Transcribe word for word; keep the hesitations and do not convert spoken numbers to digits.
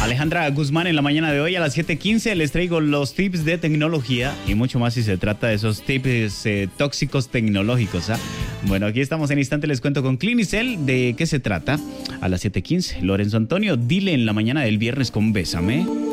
Alejandra Guzmán en la mañana de hoy a las siete quince les traigo los tips de tecnología y mucho más si se trata de esos tips eh, tóxicos tecnológicos. ¿ah? Bueno, aquí estamos en instante, les cuento con Clinicel de qué se trata. A las siete quince, Lorenzo Antonio, dile en la mañana del viernes con Bésame.